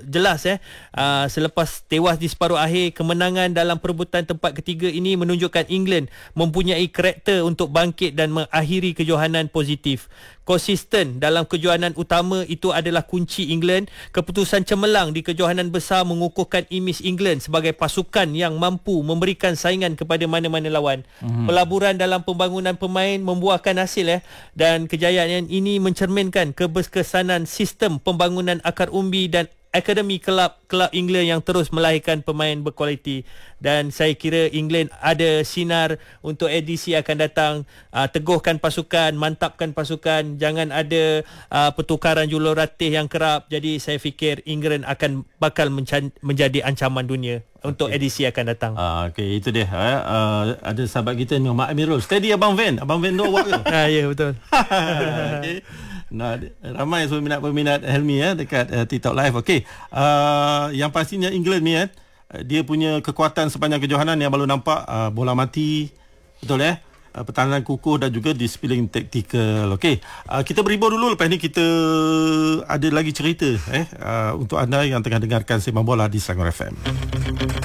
jelas selepas tewas di separuh akhir, kemenangan dalam perebutan tempat ketiga ini menunjukkan England mempunyai karakter untuk bangkit dan mengakhiri kejohanan positif. Konsisten dalam kejohanan utama itu adalah kunci England. Keputusan cemerlang di kejohanan besar mengukuhkan imej England sebagai pasukan yang mampu memberikan saingan kepada mana-mana lawan. Pelaburan dalam pembangunan pemain membuahkan hasil dan kejayaan ini mencerminkan keberkesanan sistem pembangunan akar umbi dan akademi kelab England yang terus melahirkan pemain berkualiti. Dan saya kira England ada sinar untuk edisi akan datang. Teguhkan pasukan, mantapkan pasukan, jangan ada pertukaran jurulatih yang kerap. Jadi saya fikir England bakal menjadi ancaman dunia untuk edisi akan datang. Okey, itu dia. Ada sahabat kita ni Mak Amirul. Steady Abang Van tu awak ke? Ya, betul. Okay. Nah, ramai peminat Helmi dekat TikTok Live. Okey. Yang pastinya England ni dia punya kekuatan sepanjang kejohanan yang baru nampak, bola mati, betul pertahanan kukuh dan juga disiplin taktikal. Okey. Kita berhibur dulu, lepas ni kita ada lagi cerita untuk anda yang tengah dengarkan Sembang Bola di Selangor FM.